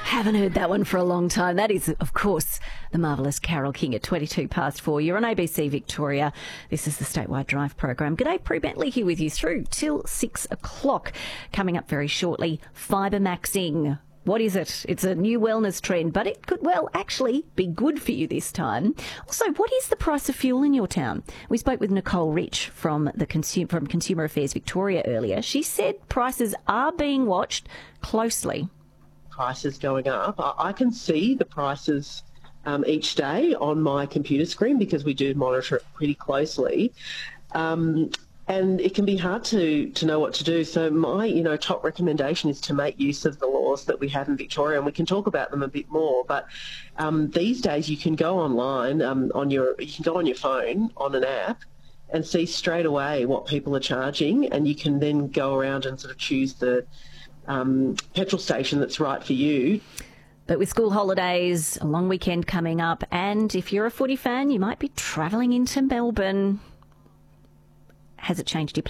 Haven't heard that one for a long time. That is, of course, the marvellous Carol King at 4. You're on ABC Victoria. This is the Statewide Drive program. G'day, Prue Bentley here with you through till 6 o'clock. Coming up very shortly, fibre maxing. What is it? It's a new wellness trend, but it could, well, actually be good for you this time. Also, what is the price of fuel in your town? We spoke with Nicole Rich from Consumer Affairs Victoria earlier. She said prices are being watched closely. Prices going up. I can see the prices each day on my computer screen because we do monitor it pretty closely. And it can be hard to know what to do. So my, top recommendation is to make use of the laws that we have in Victoria, and we can talk about them a bit more. But these days you can go online you can go on your phone on an app and see straight away what people are charging, and you can then go around and sort of choose the petrol station that's right for you. But with school holidays, a long weekend coming up, and if you're a footy fan, you might be travelling into Melbourne. Has it changed your